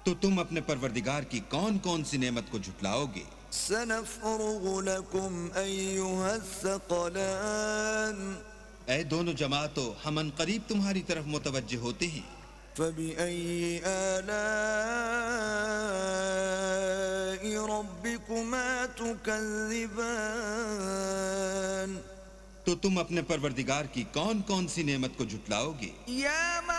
तो तुम अपने परवरदिगार की कौन कौन सी नेमत को झुटलाओगे? सनफ़्रुगु लकुम अय्युहस्सक़लान। ऐ दोनों जमातों, हम अनकरीब तुम्हारी तरफ मुतवज्जे होते हैं। फ़बिअय्यि आलाइ रब्बिकुमा तुकज़्ज़िबान। तो तुम अपने परवरदिगार की कौन कौन सी नेमत को झुटलाओगे? या